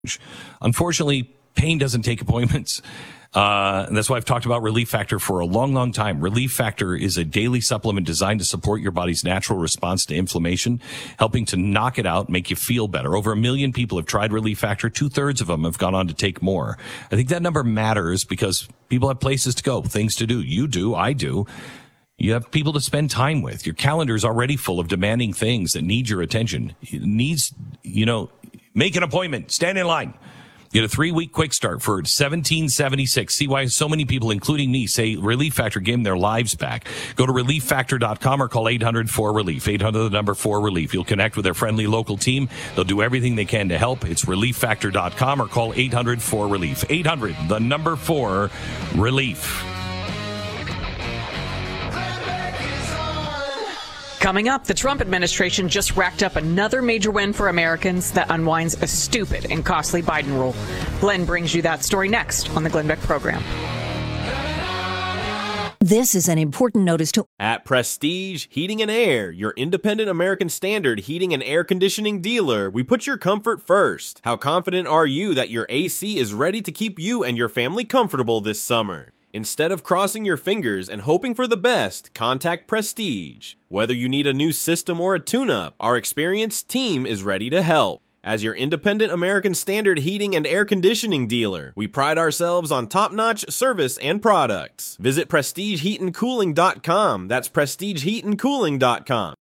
Unfortunately, pain doesn't take appointments. And that's why I've talked about Relief Factor for a long, long time. Relief Factor is a daily supplement designed to support your body's natural response to inflammation, helping to knock it out, make you feel better. Over 1 million people have tried Relief Factor. 2/3 of them have gone on to take more. I think that number matters because people have places to go, things to do. You do, I do. You have people to spend time with. Your calendar is already full of demanding things that need your attention. It needs, make an appointment, stand in line. Get a 3-week quick start for $17.76. See why so many people, including me, say Relief Factor gave them their lives back. Go to ReliefFactor.com or call 800-4RELIEF. 800-4RELIEF. You'll connect with their friendly local team. They'll do everything they can to help. It's ReliefFactor.com or call 800-4RELIEF. 800-4RELIEF. Coming up, the Trump administration just racked up another major win for Americans that unwinds a stupid and costly Biden rule. Glenn brings you that story next on the Glenn Beck program. This is an important notice to At Prestige Heating and Air, your independent American Standard heating and air conditioning dealer, we put your comfort first. How confident are you that your AC is ready to keep you and your family comfortable this summer? Instead of crossing your fingers and hoping for the best, contact Prestige. Whether you need a new system or a tune-up, our experienced team is ready to help. As your independent American Standard heating and air conditioning dealer, we pride ourselves on top-notch service and products. Visit PrestigeHeatandCooling.com. That's PrestigeHeatandCooling.com.